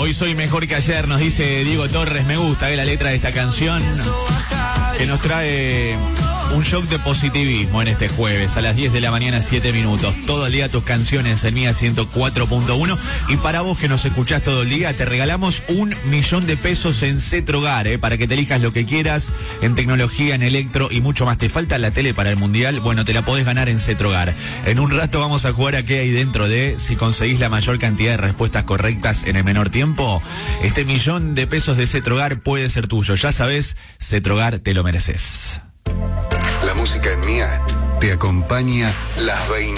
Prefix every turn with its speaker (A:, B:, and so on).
A: Hoy soy mejor que ayer, nos dice Diego Torres. Me gusta la letra de esta canción que nos trae un shock de positivismo en este jueves a las 10 de la mañana, 7 minutos. Todo el día tus canciones en Mía 104.1. Y para vos que nos escuchás todo el día, te regalamos $1.000.000 en Cetrogar, para que te elijas lo que quieras en tecnología, en electro y mucho más. ¿Te falta la tele para el mundial? Bueno, te la podés ganar en Cetrogar. En un rato vamos a jugar a qué hay dentro de si conseguís la mayor cantidad de respuestas correctas en el menor tiempo. Este $1.000.000 de Cetrogar puede ser tuyo. Ya sabés, Cetrogar, te lo mereces.
B: La música en Mía te acompaña las 20.